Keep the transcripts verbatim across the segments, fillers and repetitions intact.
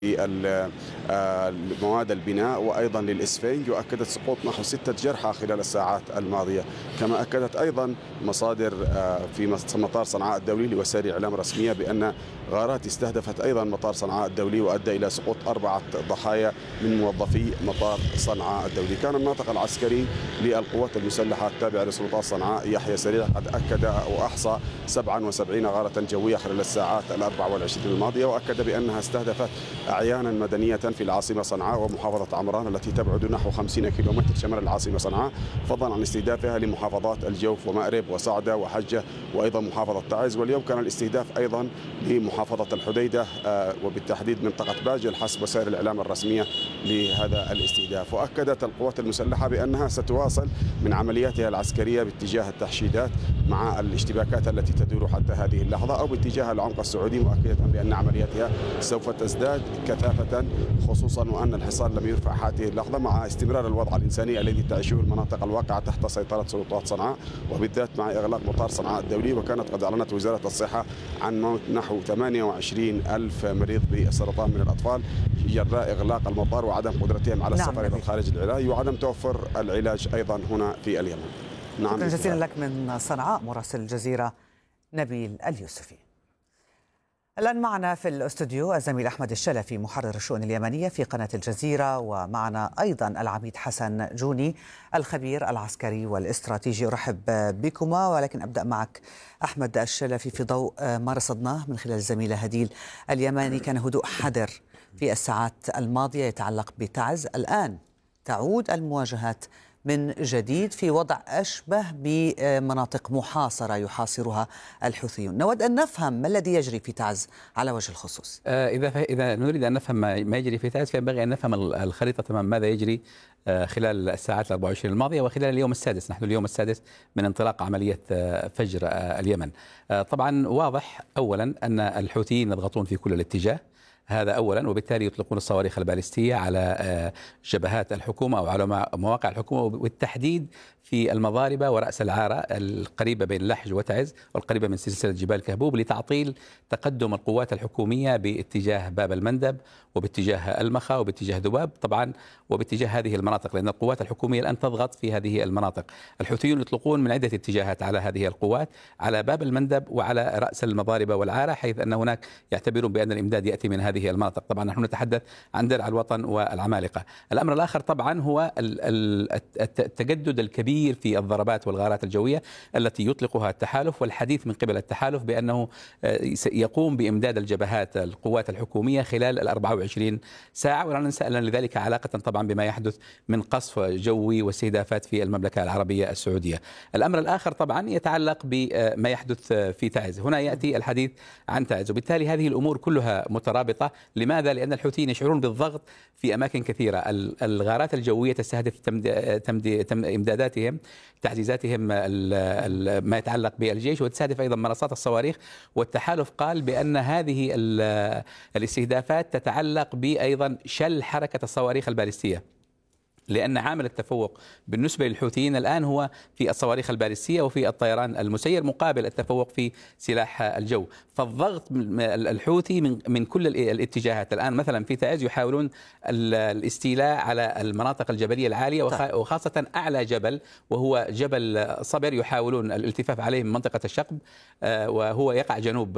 مواد البناء وأيضا للإسفنج، وأكدت سقوط نحو ستة جرحى خلال الساعات الماضية. كما أكدت أيضا مصادر في مطار صنعاء الدولي لوسائل الإعلام الرسمية بأن غارات استهدفت أيضا مطار صنعاء الدولي وأدى إلى سقوط أربعة ضحايا من موظفي مطار صنعاء الدولي. كان الناطق العسكري للقوات المسلحة التابع لسلطات صنعاء يحيى سريع قد أكد وأحصى سبعة وسبعين غارة جوية خلال الساعات الأربع والعشرين الماضية، وأكد بأنها استهدفت أعيانا مدنية في العاصمة صنعاء ومحافظة عمران التي تبعد نحو خمسين كيلومتر شمال العاصمة صنعاء، فضلا عن استهدافها لمحافظات الجوف ومأرب وصعدة وحجة وأيضا محافظة تعز. واليوم كان الاستهداف أيضا لمحافظة الحديدة وبالتحديد منطقة باجل حسب وسائل الإعلام الرسمية لهذا الاستهداف. وأكدت القوات المسلحة بأنها ستواصل من عملياتها العسكرية باتجاه التحشيدات مع الاشتباكات التي تدور حتى هذه اللحظة أو باتجاه العمق السعودي، مؤكدة بأن عملياتها سوف تزداد كثافة، خصوصا وأن الحصار لم يرفع هذه اللحظة مع استمرار الوضع الإنساني الذي تعيشه المناطق الواقعة تحت سيطرة سلطات صنعاء، وبالذات مع إغلاق مطار صنعاء الدولي. وكانت قد أعلنت وزارة الصحة عن موت نحو ثمانية وعشرين ألف مريض بالسرطان من الأطفال جراء إغلاق المطار وعدم قدرتهم على السفر إلى الخارج للعلاج وعدم توفر العلاج أيضا هنا في اليمن. نعم، شكرا جزيلا لك من صنعاء مراسل الجزيرة نبيل اليوسفي. الآن معنا في الاستوديو الزميل أحمد الشلفي محرر الشؤون اليمنية في قناة الجزيرة، ومعنا أيضا العميد حسن جوني الخبير العسكري والاستراتيجي. أرحب بكما، ولكن أبدأ معك أحمد الشلفي في ضوء ما رصدناه من خلال الزميلة هديل. اليماني كان هدوء حذر في الساعات الماضية يتعلق بتعز، الآن تعود المواجهات من جديد في وضع أشبه بمناطق محاصرة يحاصرها الحوثيون. نود أن نفهم ما الذي يجري في تعز على وجه الخصوص. إذا إذا نريد أن نفهم ما يجري في تعز فينبغي أن نفهم الخريطة تمام ماذا يجري خلال الساعات الأربع وعشرين الماضية وخلال اليوم السادس. نحن اليوم السادس من انطلاق عملية فجر اليمن. طبعا واضح أولا أن الحوثيين يضغطون في كل الاتجاه، هذا أولا، وبالتالي يطلقون الصواريخ البالستية على جبهات الحكومة أو على مواقع الحكومة، والتحديد في المضاربة ورأس العارة القريبة بين لحج وتعز والقريبة من سلسلة جبال كهبوب لتعطيل تقدم القوات الحكومية باتجاه باب المندب وباتجاه المخا وباتجاه ذباب طبعا وباتجاه هذه المناطق، لأن القوات الحكومية الآن تضغط في هذه المناطق. الحوثيون يطلقون من عدة اتجاهات على هذه القوات، على باب المندب وعلى رأس المضاربة والعارة، حيث أن هناك يعتبرون بأن الإمداد يأتي من هذه المناطق. طبعا نحن نتحدث عن درع الوطن والعمالقة. الأمر الآخر طبعا هو التجدد الكبير في الضربات والغارات الجوية التي يطلقها التحالف، والحديث من قبل التحالف بأنه يقوم بإمداد الجبهات القوات الحكومية خلال الأربع وعشرين ساعة، ولا ننسى أن لذلك علاقة طبعا بما يحدث من قصف جوي واستهدافات في المملكة العربية السعودية. الأمر الآخر طبعا يتعلق بما يحدث في تعز. هنا يأتي الحديث عن تعز، وبالتالي هذه الأمور كلها مترابطة. لماذا؟ لأن الحوثيين يشعرون بالضغط في أماكن كثيرة. الغارات الجوية تستهدف إمداداتهم تعزيزاتهم ما يتعلق بالجيش، وتستهدف أيضا منصات الصواريخ. والتحالف قال بأن هذه الاستهدافات تتعلق بأيضا شل حركة الصواريخ البالستية، لأن عامل التفوق بالنسبة للحوثيين الآن هو في الصواريخ البالستية وفي الطيران المسير مقابل التفوق في سلاح الجو. فالضغط الحوثي من من كل الاتجاهات. الآن مثلا في تعز يحاولون الاستيلاء على المناطق الجبلية العالية وخاصة أعلى جبل وهو جبل صبر، يحاولون الالتفاف عليه من منطقة الشقب وهو يقع جنوب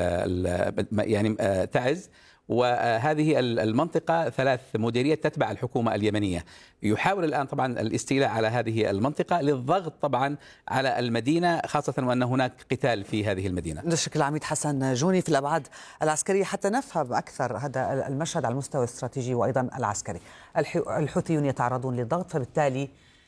يعني تعز. وهذه المنطقة ثلاث مديريات تتبع الحكومة اليمنية. يحاول الآن طبعا الاستيلاء على هذه المنطقة للضغط طبعا على المدينة، خاصة وأن هناك قتال في هذه المدينة. نشكر العميد حسن جوني في الأبعاد العسكرية حتى نفهم أكثر هذا المشهد على المستوى الاستراتيجي وأيضا العسكري. الحوثيون يتعرضون للضغط، فبالتالي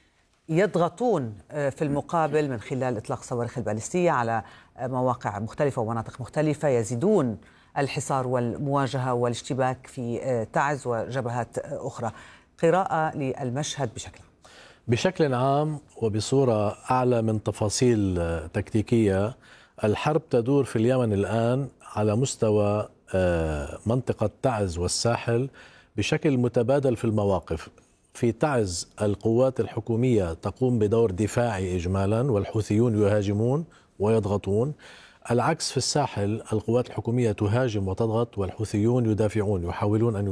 يضغطون في المقابل من خلال إطلاق صواريخ البالستية على مواقع مختلفة ومناطق مختلفة، يزيدون الحصار والمواجهة والاشتباك في تعز وجبهات أخرى. قراءة للمشهد بشكل عام. بشكل عام وبصورة أعلى من تفاصيل تكتيكية، الحرب تدور في اليمن الآن على مستوى منطقة تعز والساحل بشكل متبادل في المواقف. في تعز القوات الحكومية تقوم بدور دفاعي إجمالا والحوثيون يهاجمون ويضغطون. العكس في الساحل، القوات الحكومية تهاجم وتضغط والحوثيون يدافعون، يحاولون أن